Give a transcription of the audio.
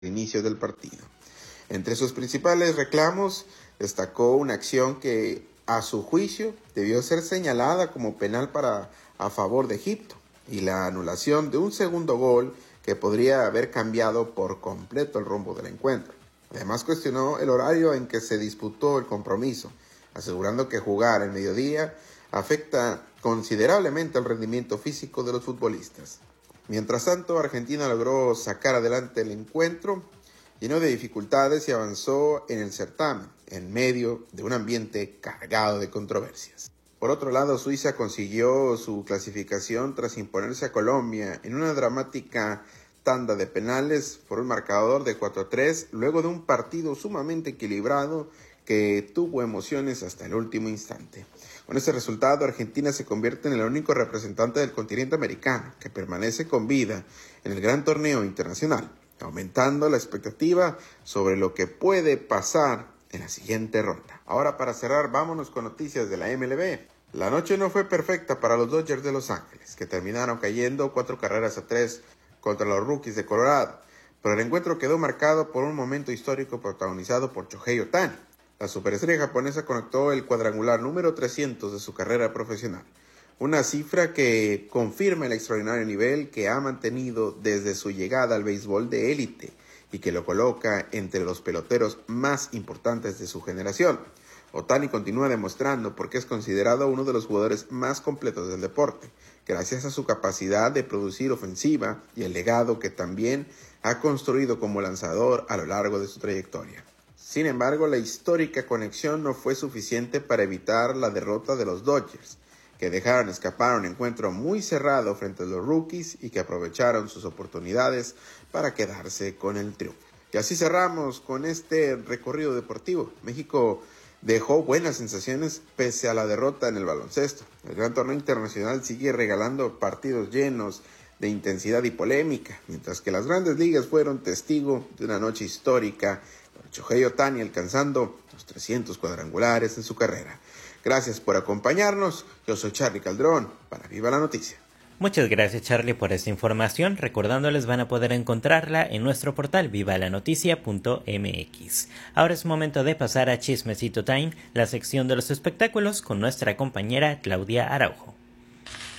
inicio del partido. Entre sus principales reclamos destacó una acción que, a su juicio, debió ser señalada como penal a favor de Egipto y la anulación de un segundo gol que podría haber cambiado por completo el rumbo del encuentro. Además cuestionó el horario en que se disputó el compromiso, asegurando que jugar al mediodía afecta considerablemente el rendimiento físico de los futbolistas. Mientras tanto, Argentina logró sacar adelante el encuentro, lleno de dificultades y avanzó en el certamen, en medio de un ambiente cargado de controversias. Por otro lado, Suiza consiguió su clasificación tras imponerse a Colombia en una dramática tanda de penales por un marcador de 4-3, luego de un partido sumamente equilibrado que tuvo emociones hasta el último instante. Con este resultado, Argentina se convierte en el único representante del continente americano que permanece con vida en el gran torneo internacional, aumentando la expectativa sobre lo que puede pasar en la siguiente ronda. Ahora, para cerrar, vámonos con noticias de la MLB. La noche no fue perfecta para los Dodgers de Los Ángeles, que terminaron cayendo 4-3 contra los Rockies de Colorado, pero el encuentro quedó marcado por un momento histórico protagonizado por Shohei Ohtani. La superestrella japonesa conectó el cuadrangular número 300 de su carrera profesional, una cifra que confirma el extraordinario nivel que ha mantenido desde su llegada al béisbol de élite y que lo coloca entre los peloteros más importantes de su generación. Ohtani continúa demostrando por qué es considerado uno de los jugadores más completos del deporte, gracias a su capacidad de producir ofensiva y el legado que también ha construido como lanzador a lo largo de su trayectoria. Sin embargo, la histórica conexión no fue suficiente para evitar la derrota de los Dodgers, que dejaron escapar un encuentro muy cerrado frente a los Rockies y que aprovecharon sus oportunidades para quedarse con el triunfo. Y así cerramos con este recorrido deportivo. México dejó buenas sensaciones pese a la derrota en el baloncesto. El gran torneo internacional sigue regalando partidos llenos de intensidad y polémica, mientras que las grandes ligas fueron testigo de una noche histórica, con Shohei Ohtani alcanzando los 300 cuadrangulares en su carrera. Gracias por acompañarnos. Yo soy Charlie Calderón para Viva la Noticia. Muchas gracias, Charlie, por esta información. Recordándoles, van a poder encontrarla en nuestro portal vivalanoticia.mx. Ahora es momento de pasar a Chismecito Time, la sección de los espectáculos con nuestra compañera Claudia Araujo.